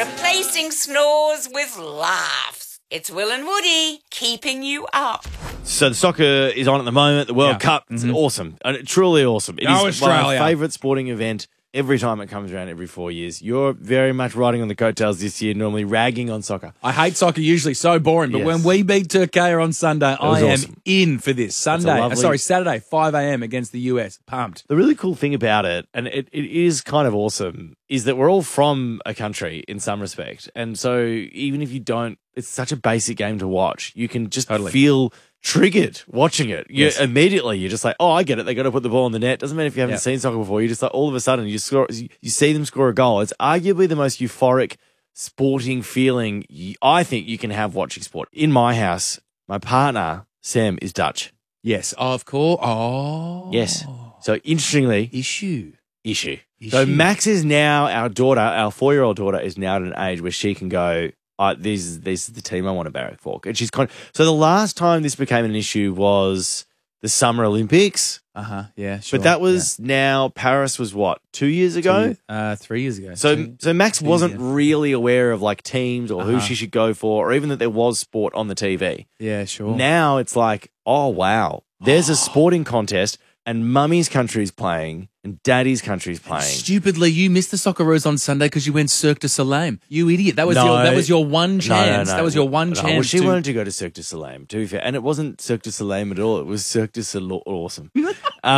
replacing snores with laughs. It's Will and Woody keeping you up. So the soccer is on at the moment. The World Cup, it's awesome. Truly awesome. It is my favourite sporting event every time it comes around every 4 years. You're very much riding on the coattails this year, normally ragging on soccer. I hate soccer usually, so boring. But when we beat Turkey on Sunday, I am in for this. Saturday, 5 a.m. against the US. Pumped. The really cool thing about it, and it is kind of awesome, is that we're all from a country in some respect. And so even if you don't, it's such a basic game to watch. You can just feel triggered watching it. Immediately you're just like, oh, I get it. They got to put the ball in the net. Doesn't matter if you haven't seen soccer before. You just like all of a sudden you see them score a goal. It's arguably the most euphoric sporting feeling I think you can have watching sport. In my house, my partner Sam is Dutch. Yes, of course. Oh, yes. So interestingly, issue. So Max is now our 4-year-old daughter is now at an age where she can go, this is the team I want to barrack for. And she's so the last time this became an issue was the Summer Olympics. Yeah, sure. But that was now Paris was what, 2 years ago? 3 years ago. So Max wasn't really aware of like teams or who she should go for, or even that there was sport on the TV. Yeah, sure. Now it's like, oh wow, there's a sporting contest and Mummy's country's playing and Daddy's country's playing. Stupidly, you missed the Socceroos on Sunday because you went Cirque du Soleil. You idiot. That was your one chance. No. That was your one chance. Well, she wanted to go to Cirque du Soleil, to be fair. And it wasn't Cirque du Soleil at all. It was Cirque du Soleil Awesome. Nice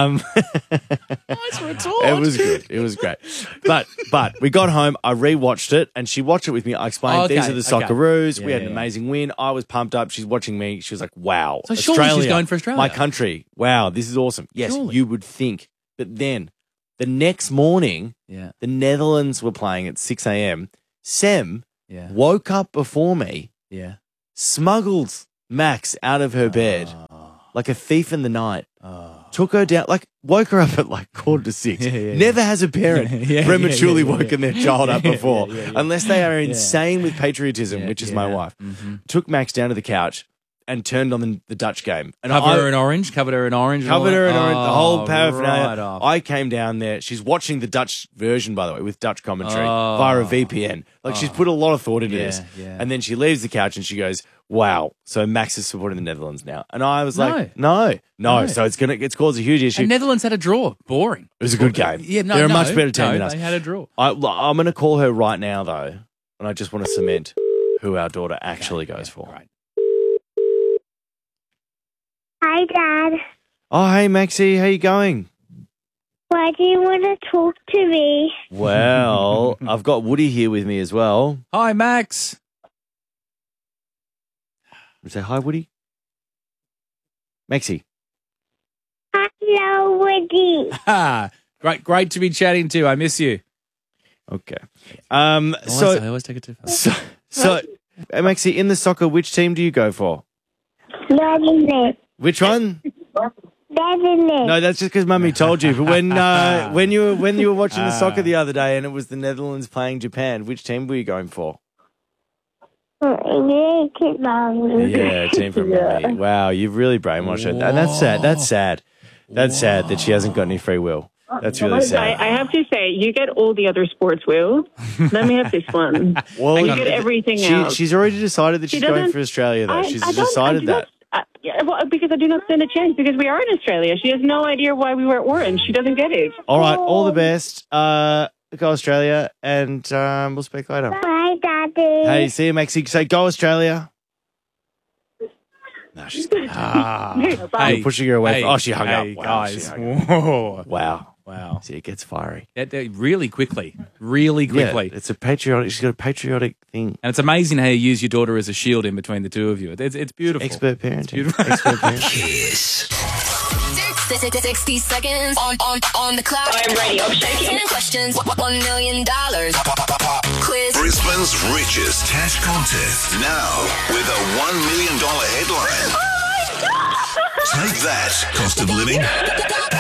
retort. It was good. It was great. But we got home. I rewatched it and she watched it with me. I explained these are the Socceroos. We had an amazing win. I was pumped up. She's watching me. She was like, wow. So surely she's going for Australia. My country. Wow, this is awesome. Yes, you would think. But then the next morning, the Netherlands were playing at 6 a.m. Sem woke up before me, smuggled Max out of her bed like a thief in the night, took her down, woke her up at 5:45. Never has a parent prematurely woken their child up before, unless they are insane with patriotism, which is my wife. Took Max down to the couch and turned on the Dutch game. And covered her in orange. The whole paraphernalia. Right. I came down there. She's watching the Dutch version, by the way, with Dutch commentary via a VPN. She's put a lot of thought into this. Yeah. And then she leaves the couch and she goes, wow, so Max is supporting the Netherlands now. And I was like, no. So it's caused a huge issue. And Netherlands had a draw. Boring. It was a good game. Yeah, they're a much better team than us. They had a draw. I'm going to call her right now, though, and I just want to cement who our daughter actually goes for. Right. Hi, Dad. Oh, hey, Maxie. How you going? Why do you want to talk to me? Well, I've got Woody here with me as well. Hi, Max. Say hi, Woody. Maxie. Hello, Woody. Great to be chatting to. I miss you. Okay. I always take it too far. So, Maxie, in the soccer, which team do you go for? Netherlands. Which one? Netherlands. No, that's just because Mummy told you. But when you were watching the soccer the other day and it was the Netherlands playing Japan, which team were you going for? Mommy. Yeah, team from Mummy. Wow, you've really brainwashed her. And that's sad. That's sad. That's sad that she hasn't got any free will. That's really sad. I have to say, you get all the other sports, Will. Let me have this one. Well, you get everything else. She's already decided that she's going for Australia, though. She's decided that. Because I do not stand a chance, because we are in Australia. She has no idea why we wear orange. She doesn't get it. All right, all the best. Go Australia, and we'll speak later. Bye, Daddy. Hey, see you, Maxie. Say, go Australia. No, she's Hey, pushing her away. She hung up. Wow, Guys. Whoa. Wow. See, it gets fiery. Really quickly. Yeah, it's a patriotic. She's got a patriotic thing. And it's amazing how you use your daughter as a shield in between the two of you. It's beautiful. Expert parenting. It's beautiful. Expert parenting. Kiss. 60 seconds on the clock. I'm ready. I'm shaking. 10 questions. $1 million. Quiz. Brisbane's richest cash contest. Now with a $1 million headline. Oh my God! Take that, cost of living.